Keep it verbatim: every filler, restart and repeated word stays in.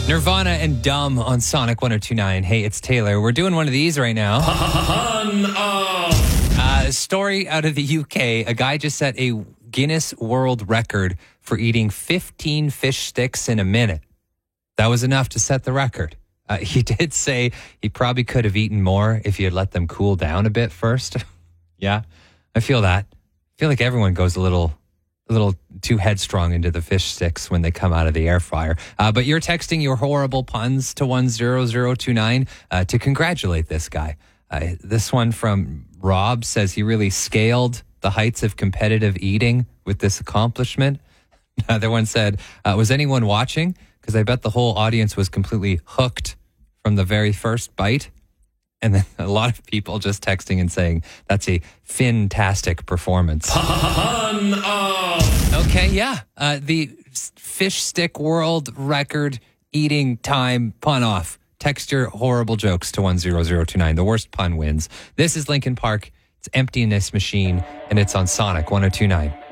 Nirvana and Dumb on Sonic one oh two point nine. Hey, it's Taylor. We're doing one of these right now. Uh, a story out of the U K. A guy just set a Guinness World Record for eating fifteen fish sticks in a minute. That was enough to set the record. Uh, he did say he probably could have eaten more if he had let them cool down a bit first. Yeah, I feel that. I feel like everyone goes a little... a little too headstrong into the fish sticks when they come out of the air fryer. Uh, but you're texting your horrible puns to one zero zero two nine uh, to congratulate this guy. Uh, this one from Rob says he really scaled the heights of competitive eating with this accomplishment. Another one said, uh, was anyone watching? Because I bet the whole audience was completely hooked from the very first bite. And then a lot of people just texting and saying, that's a fantastic performance. Pun off. Okay, yeah. Uh, the fish stick world record eating time pun off. Text your horrible jokes to one zero zero two nine. The worst pun wins. This is Linkin Park. It's Emptiness Machine, and it's on Sonic one oh two point nine.